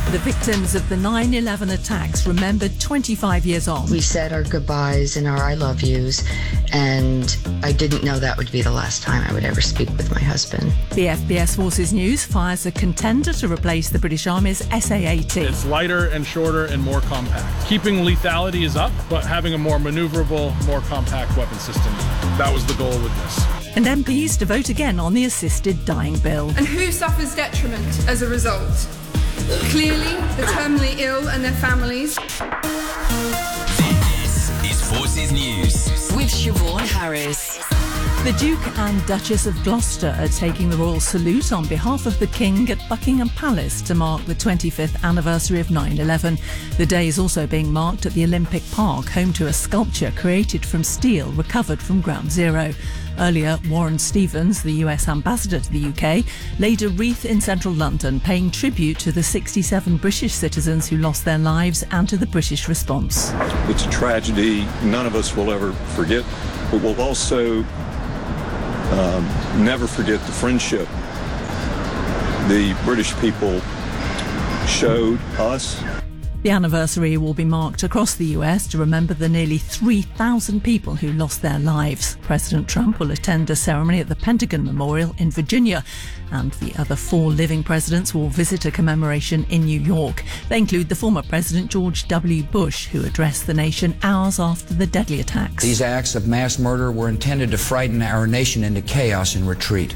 The victims of the 9/11 attacks remembered 25 years on. We said our goodbyes and our I love yous, and I didn't know that would be the last time I would ever speak with my husband. The FBS Forces News fires a contender to replace the British Army's SA-80. It's lighter and shorter and more compact. Keeping lethality is up, but having a more maneuverable, more compact weapon system. That was the goal with this. And MPs to vote again on the assisted dying bill. And who suffers detriment as a result? Clearly, the terminally ill and their families. This is Forces News with Siobhan Harris. The Duke and Duchess of Gloucester are taking the royal salute on behalf of the King at Buckingham Palace to mark the 25th anniversary of 9/11. The day is also being marked at the Olympic Park, home to a sculpture created from steel recovered from Ground Zero. Earlier, Warren Stevens, the US ambassador to the UK, laid a wreath in central London, paying tribute to the 67 British citizens who lost their lives and to the British response. It's a tragedy none of us will ever forget, but we'll also never forget the friendship the British people showed us. The anniversary will be marked across the US to remember the nearly 3,000 people who lost their lives. President Trump will attend a ceremony at the Pentagon Memorial in Virginia, and the other 4 living presidents will visit a commemoration in New York. They include the former President George W. Bush, who addressed the nation hours after the deadly attacks. These acts of mass murder were intended to frighten our nation into chaos and retreat.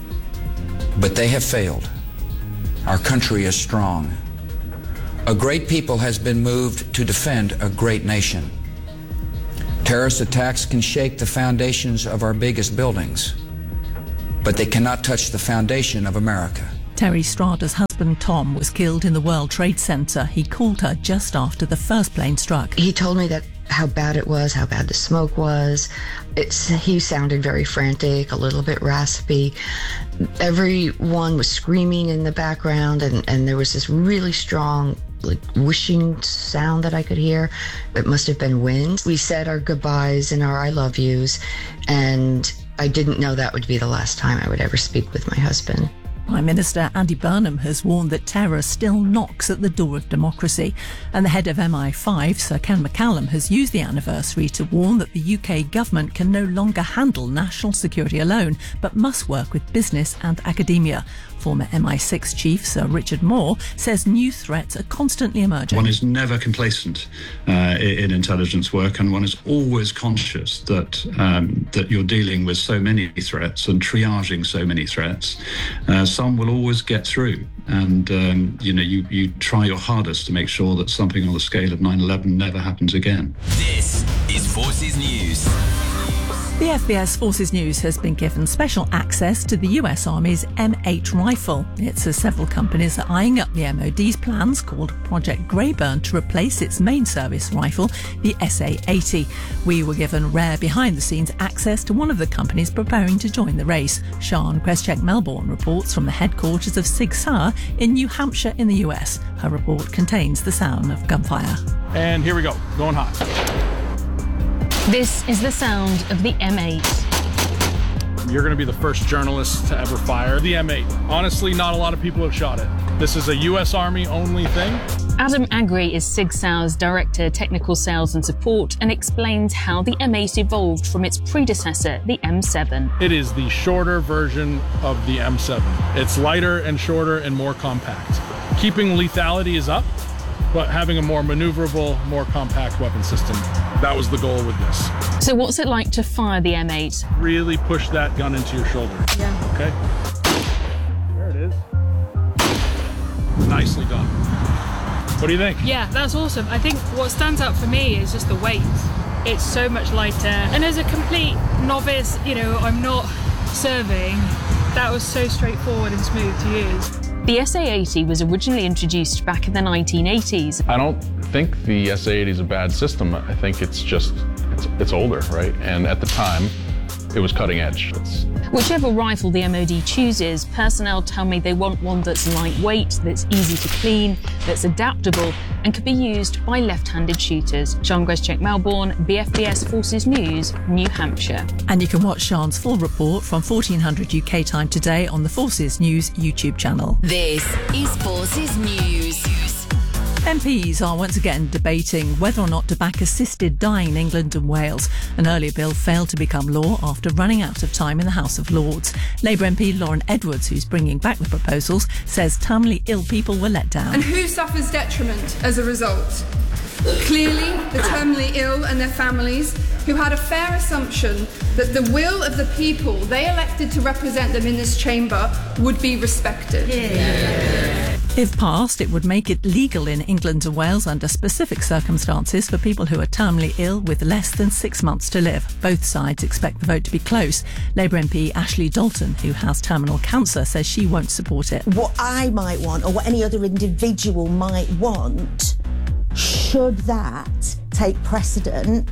But they have failed. Our country is strong. A great people has been moved to defend a great nation. Terrorist attacks can shake the foundations of our biggest buildings, but they cannot touch the foundation of America. Terry Strada's husband Tom was killed in the World Trade Center. He called her just after the first plane struck. He told me that how bad it was, how bad the smoke was. He sounded very frantic, a little bit raspy. Everyone was screaming in the background, and there was this really strong whooshing sound that I could hear. It must have been wind. We said our goodbyes and our I love yous, and I didn't know that would be the last time I would ever speak with my husband. Prime Minister Andy Burnham has warned that terror still knocks at the door of democracy, and the head of MI5, Sir Ken McCallum, has used the anniversary to warn that the UK government can no longer handle national security alone, but must work with business and academia. Former MI6 chief Sir Richard Moore says new threats are constantly emerging. One is never complacent in intelligence work, and one is always conscious that that you're dealing with so many threats and triaging so many threats. Some will always get through, and you try your hardest to make sure that something on the scale of 9/11 never happens again. This is Forces News. The FBS Forces News has been given special access to the US Army's M8 rifle. It says several companies are eyeing up the MOD's plans, called Project Greyburn, to replace its main service rifle, the SA-80. We were given rare behind-the-scenes access to one of the companies preparing to join the race. Sian Kreschek-Melbourne reports from the headquarters of Sig Sauer in New Hampshire in the US. Her report contains the sound of gunfire. And here we go, going hot. This is the sound of the M8. You're going to be the first journalist to ever fire the M8. Honestly, not a lot of people have shot it. This is a US Army only thing. Adam Agri is Sig Sauer's Director, Technical Sales and Support, and explains how the M8 evolved from its predecessor, the M7. It is the shorter version of the M7. It's lighter and shorter and more compact. Keeping lethality is up, but having a more maneuverable, more compact weapon system. That was the goal with this. So what's it like to fire the M8? Really push that gun into your shoulder. Yeah. Okay? There it is. Nicely done. What do you think? Yeah, that's awesome. I think what stands out for me is just the weight. It's so much lighter. And as a complete novice, I'm not serving, that was so straightforward and smooth to use. The SA-80 was originally introduced back in the 1980s. I don't think the SA-80 is a bad system. I think it's just, it's older, right? And at the time, it was cutting edge. Whichever rifle the MOD chooses, personnel tell me they want one that's lightweight, that's easy to clean, that's adaptable, and can be used by left-handed shooters. Sian Kreschek-Melbourne, BFBS Forces News, New Hampshire. And you can watch Sian's full report from 1400 UK time today on the Forces News YouTube channel. This is Forces News. MPs are once again debating whether or not to back assisted dying in England and Wales. An earlier bill failed to become law after running out of time in the House of Lords. Labour MP Lauren Edwards, who's bringing back the proposals, says terminally ill people were let down. And who suffers detriment as a result? Clearly, the terminally ill and their families, who had a fair assumption that the will of the people they elected to represent them in this chamber would be respected. If passed, it would make it legal in England and Wales under specific circumstances for people who are terminally ill with less than 6 months to live. Both sides expect the vote to be close. Labour MP Ashley Dalton, who has terminal cancer, says she won't support it. What I might want, or what any other individual might want, should that take precedent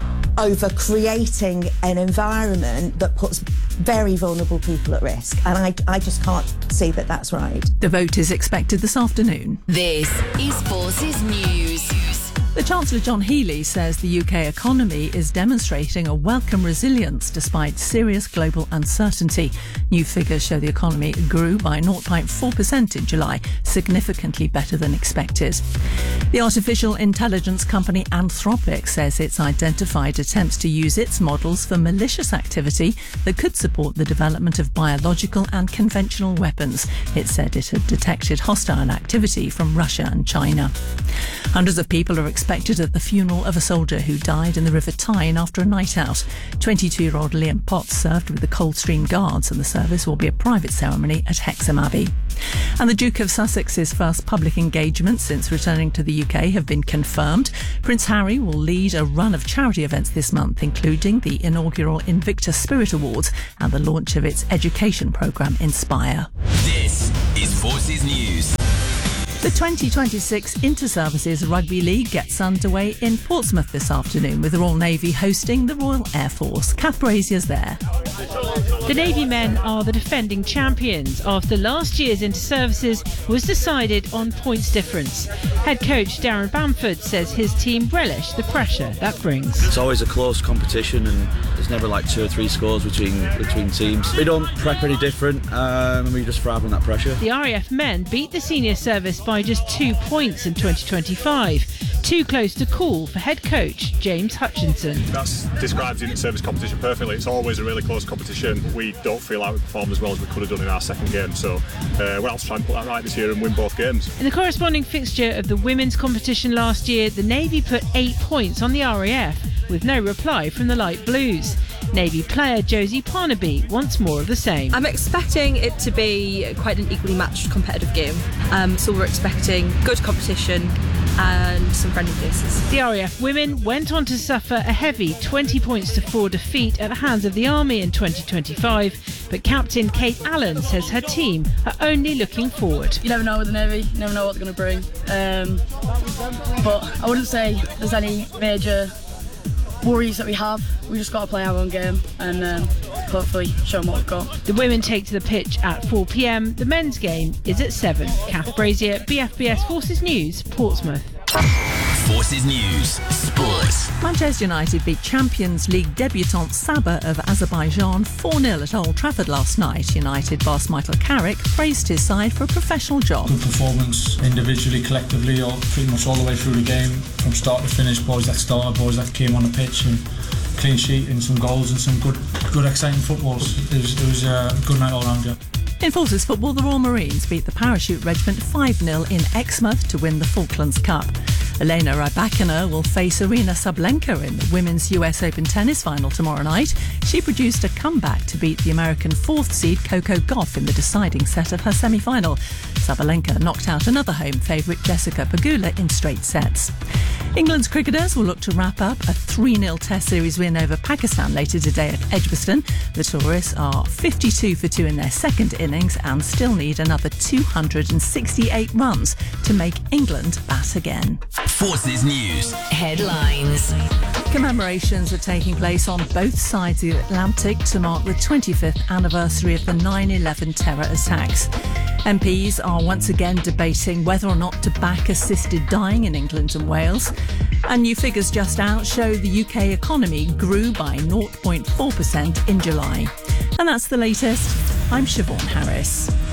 over creating an environment that puts very vulnerable people at risk. And I just can't see that that's right. The vote is expected this afternoon. This is Forces News. The Chancellor John Healey says the UK economy is demonstrating a welcome resilience despite serious global uncertainty. New figures show the economy grew by 0.4% in July, significantly better than expected. The artificial intelligence company Anthropic says it's identified attempts to use its models for malicious activity that could support the development of biological and conventional weapons. It said it had detected hostile activity from Russia and China. Hundreds of people are expected at the funeral of a soldier who died in the River Tyne after a night out. 22-year-old Liam Potts served with the Coldstream Guards, and the service will be a private ceremony at Hexham Abbey. And the Duke of Sussex's first public engagements since returning to the UK have been confirmed. Prince Harry will lead a run of charity events this month, including the inaugural Invictus Spirit Awards and the launch of its education programme Inspire. This is Forces News. The 2026 Inter-Services Rugby League gets underway in Portsmouth this afternoon, with the Royal Navy hosting the Royal Air Force. Kath Brazier's there. The Navy men are the defending champions after last year's Inter-Services was decided on points difference. Head coach Darren Bamford says his team relish the pressure that brings. It's always a close competition and there's never like 2 or 3 scores between teams. We don't prep any different and we just thrive on that pressure. The RAF men beat the senior service by just 2 points in 2025. Too close to call for head coach James Hutchinson. That describes the inter-service competition perfectly. It's always a really close competition. We don't feel like we performed as well as we could have done in our second game, so we're out to try and put that right this year and win both games. In the corresponding fixture of the women's competition last year, the Navy put 8 points on the RAF with no reply from the Light Blues. Navy player Josie Parnaby wants more of the same. I'm expecting it to be quite an equally matched competitive game, so we're expecting good competition and some friendly faces. The RAF women went on to suffer a heavy 20-4 defeat at the hands of the Army in 2025, but Captain Kate Allen says her team are only looking forward. You never know with the Navy, you never know what they're going to bring, but I wouldn't say there's any major worries that we have. We just got to play our own game and hopefully show them what we've got. The women take to the pitch at 4 p.m. The men's game is at 7. Kath Brazier, BFBS Forces News, Portsmouth. Forces News, Sports. Manchester United beat Champions League debutant Sabah of Azerbaijan 4-0 at Old Trafford last night. United boss Michael Carrick praised his side for a professional job. Good performance individually, collectively, or pretty much all the way through the game, from start to finish. Boys that started, boys that came on the pitch, and clean sheet and some goals and some good exciting footballs. It was a good night all round, yeah. In Forces football, the Royal Marines beat the Parachute Regiment 5-0 in Exmouth to win the Falklands Cup. Elena Rybakina will face Arina Sabalenka in the Women's US Open tennis final tomorrow night. She produced a comeback to beat the American 4th seed Coco Gauff in the deciding set of her semi-final. Sabalenka knocked out another home favourite Jessica Pegula in straight sets. England's cricketers will look to wrap up a 3-0 Test Series win over Pakistan later today at Edgbaston. The tourists are 52 for 2 in their second innings and still need another 268 runs to make England bat again. Forces News headlines. Commemorations are taking place on both sides of the Atlantic to mark the 25th anniversary of the 9/11 terror attacks. MPs are once again debating whether or not to back assisted dying in England and Wales. And new figures just out show the UK economy grew by 0.4% in July. And that's the latest. I'm Siobhan Harris.